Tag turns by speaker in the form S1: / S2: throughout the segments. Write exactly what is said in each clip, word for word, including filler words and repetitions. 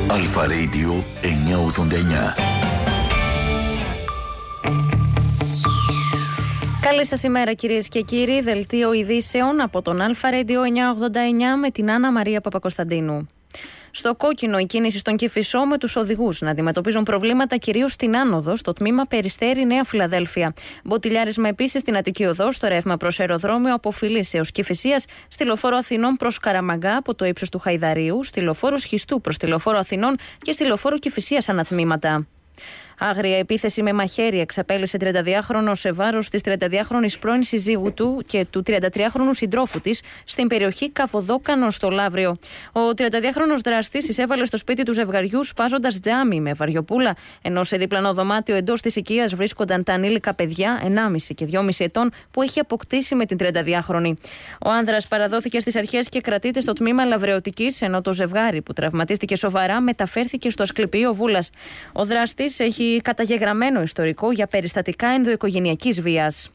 S1: Αλφα Radio εννιακόσια ογδόντα εννιά.
S2: Καλή σας ημέρα κυρίες και κύριοι, δελτίο ειδήσεων από τον Αλφα Radio εννιακόσια ογδόντα εννιά με την Άννα Μαρία Παπακοσταντίνου. Στο κόκκινο η κίνηση στον Κηφισό με τους οδηγούς να αντιμετωπίζουν προβλήματα κυρίως στην άνοδο στο τμήμα Περιστέρη Νέα Φιλαδέλφια. Μποτιλιάρισμα επίσης στην Αττική Οδό στο ρεύμα προς αεροδρόμιο από Φιλής έως Κηφισίας, στη λεωφόρο Αθηνών προς Καραμαγκά από το ύψος του Χαϊδαρίου, στη λεωφόρο Σχιστού προς τη λεωφόρο Αθηνών και στη λεωφόρο Κηφισίας ανατμήματα. Άγρια επίθεση με μαχαίρι εξαπέλυσε τριανταδυάχρονο σε βάρος της τριανταδυάχρονης πρώην συζύγου του και του τριαντατριάχρονου συντρόφου της στην περιοχή Καβοδόκανο στο Λαύριο. Ο τριανταδυάχρονος δραστής εισέβαλε στο σπίτι του ζευγαριού σπάζοντας τζάμι με βαριοπούλα, ενώ σε διπλανό δωμάτιο εντός της οικίας βρίσκονταν τα ανήλικα παιδιά ενάμιση και δυόμιση ετών που έχει αποκτήσει με την τριανταδυάχρονη. Ο άνδρας παραδόθηκε στις αρχές και κρατείται στο τμήμα Λαβρεωτικής, ενώ το ζευγάρι που τραυματίστηκε σοβαρά μεταφέρθηκε στο Ασκληπείο Βούλας. Ο δράστης έχει καταγεγραμμένο ιστορικό για περιστατικά ενδοοικογενειακής βίας.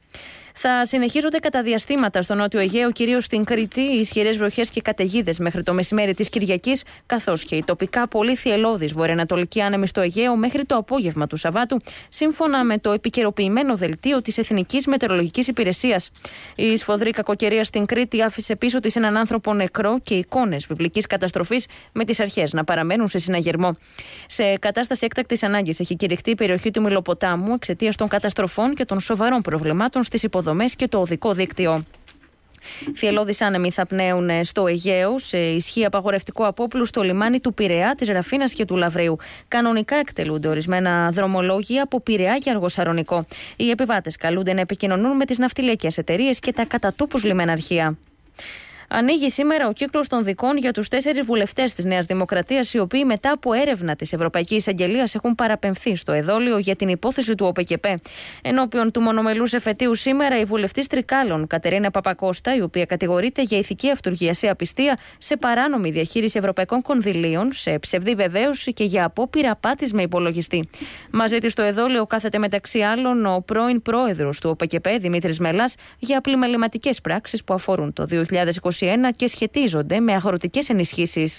S2: Θα συνεχίζονται κατά διαστήματα στο Νότιο Αιγαίο, κυρίως στην Κρήτη, οι ισχυρές βροχές και καταιγίδες μέχρι το μεσημέρι της Κυριακής, καθώς και η τοπικά πολύ θυελλώδης βορειοανατολική άνεμη στο Αιγαίο μέχρι το απόγευμα του Σαββάτου, σύμφωνα με το επικαιροποιημένο δελτίο της Εθνικής Μετεωρολογικής Υπηρεσίας. Η σφοδρή κακοκαιρία στην Κρήτη άφησε πίσω της έναν άνθρωπο νεκρό και εικόνες βιβλικής καταστροφής, με τις αρχές να παραμένουν σε συναγερμό. Σε κατάσταση έκτακτης ανάγκης έχει κηρυχτεί η περιοχή του Μυλοποτάμου εξαιτίας των καταστροφών και των σοβαρών προβλημάτων στις υποδομές και το οδικό δίκτυο. Θυελλώδεις άνεμοι θα πνέουν στο Αιγαίο, σε ισχύ απαγορευτικό απόπλου στο λιμάνι του Πειραιά, της Ραφίνας και του Λαβρίου. Κανονικά εκτελούνται ορισμένα δρομολόγια από Πειραιά για Αργοσαρονικό. Οι επιβάτες καλούνται να επικοινωνούν με τις ναυτιλιακές εταιρείες και τα κατά τόπους λιμεναρχεία. Ανοίγει σήμερα ο κύκλος των δικών για τους τέσσερις βουλευτές της Νέας Δημοκρατίας, οι οποίοι μετά από έρευνα της Ευρωπαϊκής Εισαγγελίας έχουν παραπεμφθεί στο εδόλιο για την υπόθεση του ΟΠΕΚΕΠΕ. Ενώπιον του μονομελούς εφετείου σήμερα, η βουλευτής Τρικάλων, Κατερίνα Παπακώστα, η οποία κατηγορείται για ηθική αυτουργία σε απιστία, σε παράνομη διαχείριση ευρωπαϊκών κονδυλίων, σε ψευδή βεβαίωση και για απόπειρα απάτης με υπολογιστή. Μαζί της στο εδόλιο κάθεται μεταξύ άλλων ο πρώην πρόεδρος του ΟΠΕΚΕΠΕ, Δημήτρης Μελάς, για πλημεληματικές πράξεις που αφορούν το δύο χιλιάδες είκοσι ένα και σχετίζονται με αγροτικές ενισχύσεις.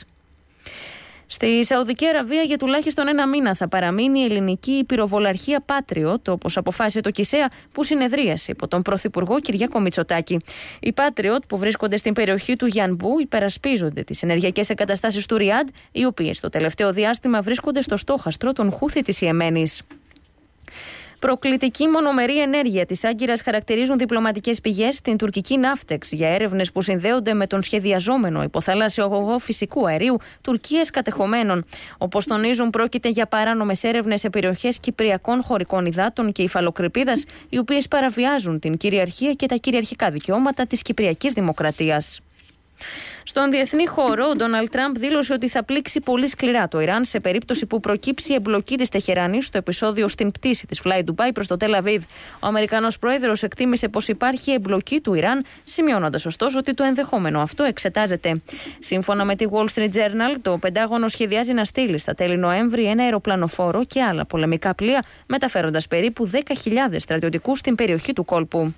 S2: Στη Σαουδική Αραβία για τουλάχιστον ένα μήνα θα παραμείνει η ελληνική πυροβολαρχία Patriot, όπως αποφάσισε το ΚΙΣΕΑ, που συνεδρίασε υπό τον Πρωθυπουργό Κυριάκο Μητσοτάκη. Οι Patriot, που βρίσκονται στην περιοχή του Γιανμπού, υπερασπίζονται τις ενεργειακές εγκαταστάσεις του Ριάντ, οι οποίες το τελευταίο διάστημα βρίσκονται στο στόχαστρο των Χούθη της Ιεμένης. Προκλητική μονομερή ενέργεια της Άγκυρας χαρακτηρίζουν διπλωματικές πηγές στην τουρκική Ναύτεξ για έρευνες που συνδέονται με τον σχεδιαζόμενο υποθαλάσσιο αγωγό φυσικού αερίου Τουρκίας κατεχομένων. Όπως τονίζουν, πρόκειται για παράνομες έρευνες σε περιοχές κυπριακών χωρικών υδάτων και υφαλοκρηπίδας, οι οποίες παραβιάζουν την κυριαρχία και τα κυριαρχικά δικαιώματα της Κυπριακής Δημοκρατίας. Στον διεθνή χώρο, ο Ντόναλντ Τραμπ δήλωσε ότι θα πλήξει πολύ σκληρά το Ιράν σε περίπτωση που προκύψει εμπλοκή της Τεχεράνης στο επεισόδιο στην πτήση της Fly Dubai προς το Τελ Αβίβ. Ο Αμερικανός πρόεδρος εκτίμησε πως υπάρχει εμπλοκή του Ιράν, σημειώνοντας ωστόσο ότι το ενδεχόμενο αυτό εξετάζεται. Σύμφωνα με τη Wall Street Journal, το Πεντάγωνο σχεδιάζει να στείλει στα τέλη Νοέμβρη ένα αεροπλανοφόρο και άλλα πολεμικά πλοία, μεταφέροντας περίπου δέκα χιλιάδες στρατιωτικούς στην περιοχή του κόλπου.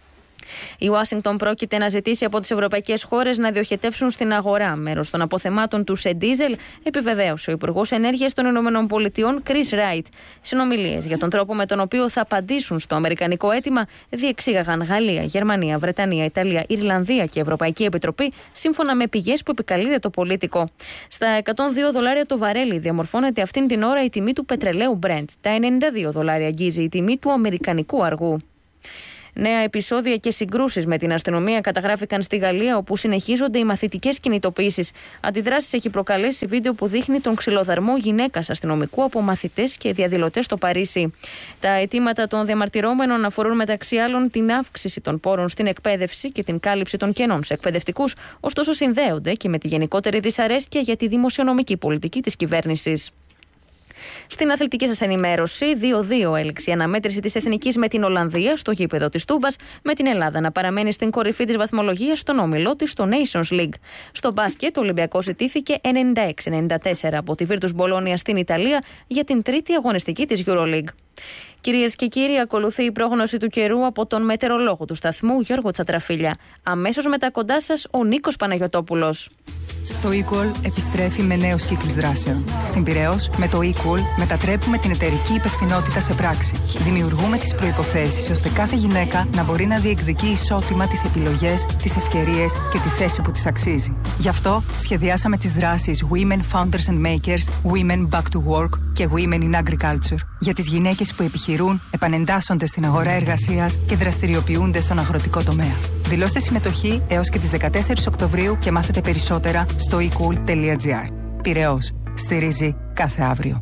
S2: Η Ουάσιγκτον πρόκειται να ζητήσει από τις ευρωπαϊκές χώρες να διοχετεύσουν στην αγορά μέρος των αποθεμάτων του σε ντίζελ, επιβεβαίωσε ο Υπουργός Ενέργειας των ΗΠΑ Chris Wright. Συνομιλίες για τον τρόπο με τον οποίο θα απαντήσουν στο αμερικανικό αίτημα διεξήγαγαν Γαλλία, Γερμανία, Βρετανία, Ιταλία, Ιρλανδία και Ευρωπαϊκή Επιτροπή, σύμφωνα με πηγές που επικαλείται το Πολίτικο. Στα εκατόν δύο δολάρια το βαρέλι διαμορφώνεται αυτήν την ώρα η τιμή του πετρελαίου Brent. Τα ενενήντα δύο δολάρια αγγίζει η τιμή του αμερικανικού αργού. Νέα επεισόδια και συγκρούσεις με την αστυνομία καταγράφηκαν στη Γαλλία, όπου συνεχίζονται οι μαθητικές κινητοποιήσεις. Αντιδράσεις έχει προκαλέσει βίντεο που δείχνει τον ξυλοδαρμό γυναίκας αστυνομικού από μαθητές και διαδηλωτές στο Παρίσι. Τα αιτήματα των διαμαρτυρόμενων αφορούν μεταξύ άλλων την αύξηση των πόρων στην εκπαίδευση και την κάλυψη των κενών σε εκπαιδευτικούς, ωστόσο συνδέονται και με τη γενικότερη δυσαρέσκεια για τη δημοσιονομική πολιτική της κυβέρνησης. Στην αθλητική σας ενημέρωση, δύο δύο έληξε η αναμέτρηση της Εθνικής με την Ολλανδία στο γήπεδο της Τούμπας, με την Ελλάδα να παραμένει στην κορυφή της βαθμολογίας στον όμιλό της στο Nations League. Στο μπάσκετ, ο Ολυμπιακός ιτήθηκε ενενήντα έξι ενενήντα τέσσερα από τη Virtus Bologna στην Ιταλία για την τρίτη αγωνιστική της EuroLeague. Κυρίες και κύριοι, ακολουθεί η πρόγνωση του καιρού από τον μετεωρολόγο του σταθμού Γιώργο Τσατραφίλια. Αμέσως μετά κοντά σας ο Νίκος Παναγιωτόπουλος.
S3: Το eCall επιστρέφει με νέους κύκλους δράσεων. Στην Πειραιώς, με το eCall μετατρέπουμε την εταιρική υπευθυνότητα σε πράξη. Δημιουργούμε τις προϋποθέσεις ώστε κάθε γυναίκα να μπορεί να διεκδικεί ισότιμα τις επιλογές, τις ευκαιρίες και τη θέση που της αξίζει. Γι' αυτό σχεδιάσαμε τις δράσεις Women Founders and Makers, Women Back to Work και Women in Agriculture. Για τις γυναίκες που επιχειρούν, επανεντάσσονται στην αγορά εργασίας και δραστηριοποιούνται στον αγροτικό τομέα. Δηλώστε συμμετοχή έως και τις δεκατέσσερις Οκτωβρίου και μάθετε περισσότερα στο ecool τελεία gr. Πειραιώς. Στηρίζει κάθε αύριο.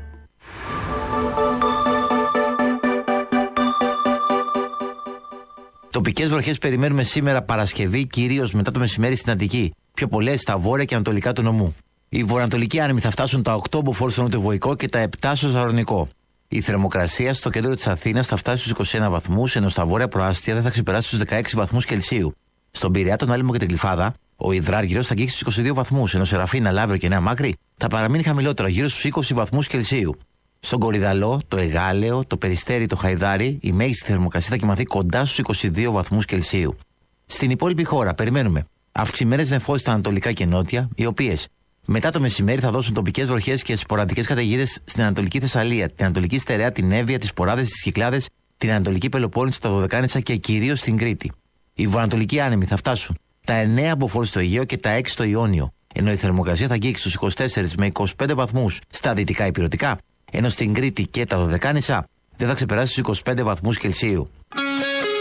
S4: Τοπικές βροχές περιμένουμε σήμερα Παρασκευή, κυρίως μετά το μεσημέρι στην Αττική. Πιο πολλές στα βόρεια και ανατολικά του νομού. Οι βορειοανατολικοί άνεμοι θα φτάσουν τα οκτώ μποφόρ στο νοτιοβοϊκό και τα επτά στο ζαρονικό. Η θερμοκρασία στο κέντρο της Αθήνας θα φτάσει στους είκοσι ένα βαθμούς, ενώ στα βόρεια προάστια δεν θα ξεπεράσει τους δεκαέξι βαθμούς Κελσίου. Στον Πειραιά, τον Άλυμο και την Γλυφάδα, ο υδράργυρος θα αγγίξει στους είκοσι δύο βαθμούς, ενώ Σεραφίνα, Λαύριο και Νέα Μάκρη θα παραμείνει χαμηλότερα, γύρω στους είκοσι βαθμούς Κελσίου. Στον Κορυδαλό, το Εγάλεο, το Περιστέρι, το Χαϊδάρι, η μέγιστη θερμοκρασία θα κοιμαθεί κοντά στους είκοσι δύο βαθμούς Κελσίου. Στην υπόλοιπη χώρα περιμένουμε αυξημένες νεφώσεις στα ανατολικά και νότια, οι οποίες μετά το μεσημέρι θα δώσουν τοπικές βροχές και σποραδικές καταιγίδες στην Ανατολική Θεσσαλία, την Ανατολική Στερεά, την Εύβοια, τις Ποράδες, τις Κυκλάδες, την Ανατολική Πελοπόννησο, τα Δωδεκάνησα και κυρίως στην Κρήτη. Οι βορειοανατολικοί άνεμοι θα φτάσουν τα εννέα μποφόρ στο Αιγαίο και τα έξι στο Ιόνιο, ενώ η θερμοκρασία θα αγγίξει στους είκοσι τέσσερις με είκοσι πέντε βαθμούς στα δυτικά ηπειρωτικά, ενώ στην Κρήτη και τα Δωδεκάνησα δεν θα ξεπεράσει στους είκοσι πέντε βαθμούς Κελσίου.